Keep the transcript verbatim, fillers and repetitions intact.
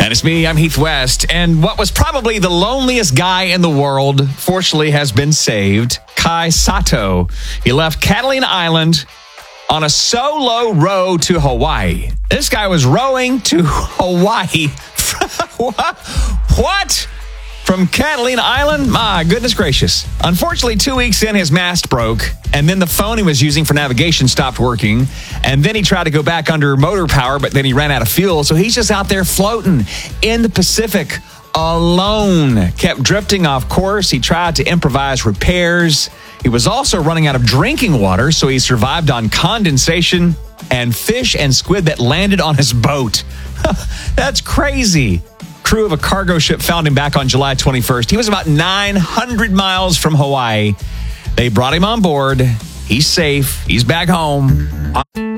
And it's me, I'm Heath West. And what was probably the loneliest guy in the world, fortunately, has been saved. Kai Sato. He left Catalina Island on a solo row to Hawaii. This guy was rowing to Hawaii. What? From Catalina Island? My goodness gracious. Unfortunately, two weeks in, his mast broke, and then the phone he was using for navigation stopped working, and then he tried to go back under motor power, but then he ran out of fuel, so he's just out there floating in the Pacific alone. Kept drifting off course. He tried to improvise repairs. He was also running out of drinking water, so he survived on condensation and fish and squid that landed on his boat. That's crazy. Crew of a cargo ship found him back on July twenty-first. He was about nine hundred miles from Hawaii. They brought him on board. He's safe. He's back home.